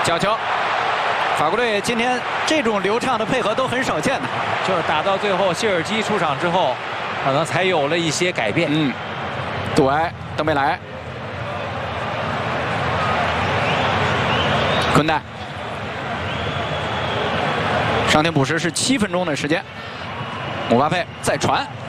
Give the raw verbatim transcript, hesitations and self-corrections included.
角球，法国队今天这种流畅的配合都很少见的。 就是打到最后，谢尔基出场之后，可能才有了一些改变。 嗯，对，登贝莱，昆代，上天补时是七分钟的时间，姆巴佩再传。